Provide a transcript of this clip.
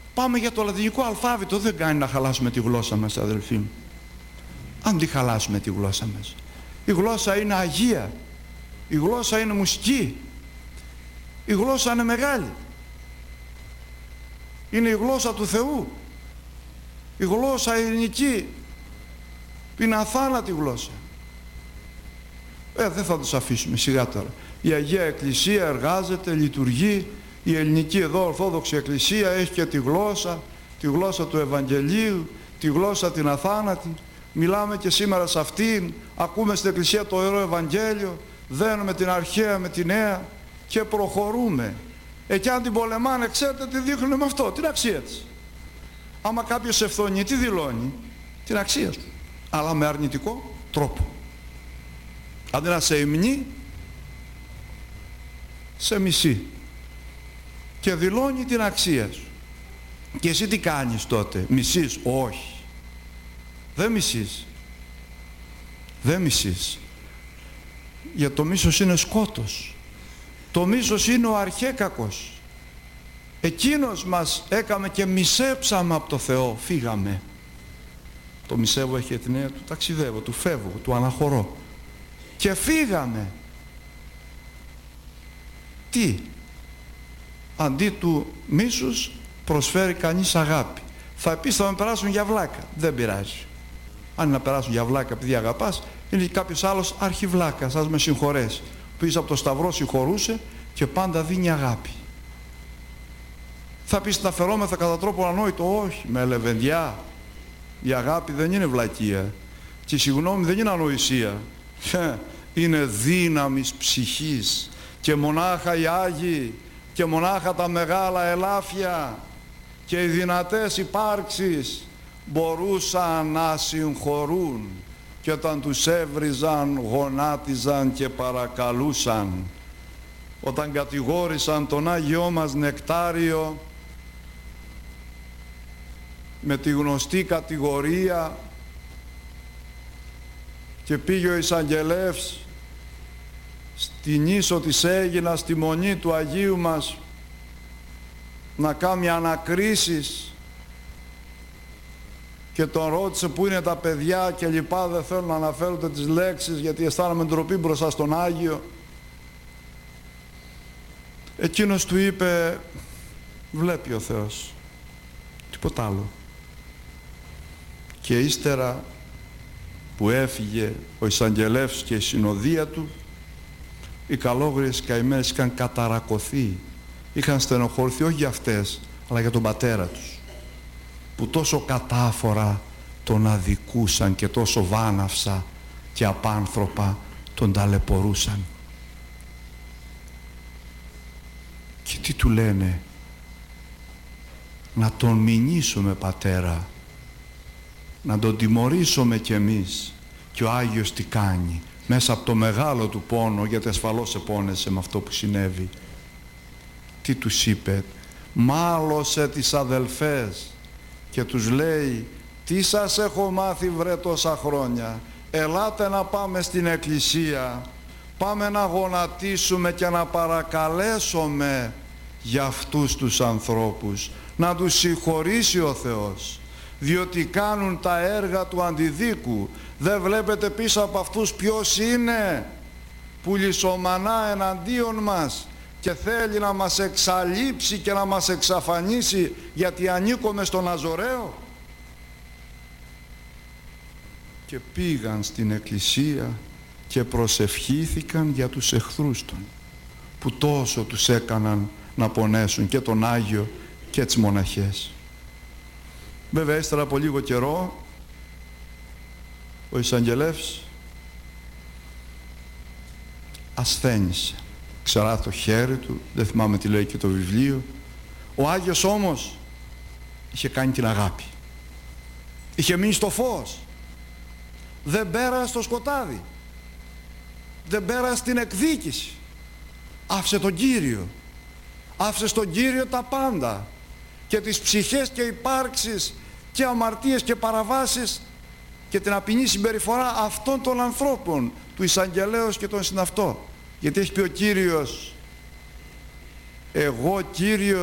Πάμε για το λατινικό αλφάβητο, δεν κάνει να χαλάσουμε τη γλώσσα μας, αδελφοί μου. Αν τη χαλάσουμε τη γλώσσα μας. Η γλώσσα είναι αγία, η γλώσσα είναι μουσική, η γλώσσα είναι μεγάλη. Είναι η γλώσσα του Θεού, η γλώσσα ελληνική, είναι αθάνατη γλώσσα. Δεν θα τους αφήσουμε σιγά τώρα. Η Αγία Εκκλησία εργάζεται, λειτουργεί, η ελληνική εδώ Ορθόδοξη Εκκλησία έχει και τη γλώσσα του Ευαγγελίου, τη γλώσσα την αθάνατη. Μιλάμε και σήμερα σε αυτήν, ακούμε στην Εκκλησία το Ιερό Ευαγγέλιο, δένουμε την αρχαία με τη νέα και προχωρούμε. Εκεί αν την πολεμάνε, ξέρετε τι δείχνουν με αυτό, την αξία της. Άμα κάποιος ευθονεί, τι δηλώνει, την αξία του, αλλά με αρνητικό τρόπο. Αντί να σε υμνεί, σε μισεί και δηλώνει την αξία σου. Και εσύ τι κάνεις τότε, μισείς? Όχι, δεν μισείς, δεν μισείς. Για το μίσος είναι σκότος, το μίσος είναι ο αρχέκακος. Εκείνος μας έκαμε και μισέψαμε από το Θεό, φύγαμε. Το μισεύω έχει την έννοια του ταξιδεύω, του φεύγω, του αναχωρώ. Και φύγαμε. Τι? Αντί του μίσους προσφέρει κανείς αγάπη. Θα πεις θα με περάσουν για βλάκα. Δεν πειράζει. Αν είναι να περάσουν για βλάκα επειδή αγαπάς, είναι και κάποιος άλλος αρχιβλάκας, ας με συγχωρέσει, που είσαι από το Σταυρό συγχωρούσε και πάντα δίνει αγάπη. Θα πεις να φερόμεθα κατά τρόπο ανόητο? Όχι, με λεβεντιά. Η αγάπη δεν είναι βλακεία και η συγγνώμη δεν είναι ανοησία. Είναι δύναμης ψυχής και μονάχα οι Άγιοι και μονάχα τα μεγάλα ελάφια και οι δυνατές υπάρξεις μπορούσαν να συγχωρούν, και όταν τους έβριζαν γονάτιζαν και παρακαλούσαν. Όταν κατηγόρησαν τον Άγιό μας Νεκτάριο με τη γνωστή κατηγορία και πήγε ο εισαγγελεύς στην ίσο της Αίγινας, στη μονή του Αγίου μας, να κάνει ανακρίσεις και τον ρώτησε πού είναι τα παιδιά και λοιπά, δεν θέλω να αναφέρονται τις λέξεις γιατί αισθάνομαι ντροπή μπροστά στον Άγιο. Εκείνος του είπε, βλέπει ο Θεός, τίποτα άλλο. Και ύστερα που έφυγε ο εισαγγελεύς και η συνοδεία του, οι καλόγριες καημένες είχαν καταρακωθεί, είχαν στενοχωρηθεί όχι για αυτές αλλά για τον πατέρα τους, που τόσο κατάφορα τον αδικούσαν και τόσο βάναυσα και απάνθρωπα τον ταλαιπωρούσαν. Και τι του λένε? Να τον μηνύσουμε, πατέρα, να τον τιμωρήσουμε κι εμείς. Και ο Άγιος τι κάνει? Μέσα από το μεγάλο του πόνο, γιατί ασφαλώς επώνεσε με αυτό που συνέβη, τι τους είπε? Μάλωσε τις αδελφές και τους λέει, τι σας έχω μάθει βρε τόσα χρόνια, ελάτε να πάμε στην εκκλησία, πάμε να γονατίσουμε και να παρακαλέσουμε για αυτούς τους ανθρώπους, να τους συγχωρήσει ο Θεός, διότι κάνουν τα έργα του αντιδίκου. Δεν βλέπετε πίσω από αυτούς ποιος είναι που λησομανά εναντίον μας και θέλει να μας εξαλείψει και να μας εξαφανίσει γιατί ανήκουμε στον Αζωραίο? Και πήγαν στην εκκλησία και προσευχήθηκαν για τους εχθρούς των, που τόσο τους έκαναν να πονέσουν, και τον Άγιο και τις μοναχές. Βέβαια ύστερα από λίγο καιρό ο εισαγγελεύς ασθένησε, ξερά το χέρι του, δεν θυμάμαι τι λέει και το βιβλίο. Ο Άγιος όμως είχε κάνει την αγάπη, είχε μείνει στο φως, δεν πέρασε στο σκοτάδι, δεν πέρασε την εκδίκηση, άφησε τον Κύριο, άφησε στον Κύριο τα πάντα, και τις ψυχές και υπάρξεις και αμαρτίες και παραβάσεις και την απεινή συμπεριφορά αυτών των ανθρώπων, του εισαγγελέως και των συναυτών. Γιατί έχει πει ο Κύριος, εγώ Κύριος